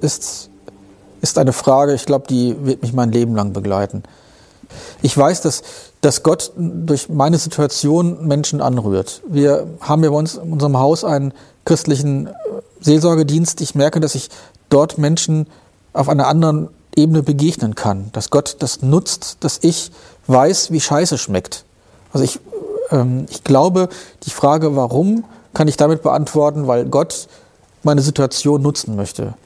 ist eine Frage, ich glaube, die wird mich mein Leben lang begleiten. Ich weiß, dass Gott durch meine Situation Menschen anrührt. Wir haben ja bei uns in unserem Haus einen christlichen Seelsorgedienst. Ich merke, dass ich dort Menschen auf einer anderen Ebene begegnen kann. Dass Gott das nutzt, dass ich weiß, wie Scheiße schmeckt. Also ich glaube, die Frage, warum, kann ich damit beantworten, weil Gott meine Situation nutzen möchte.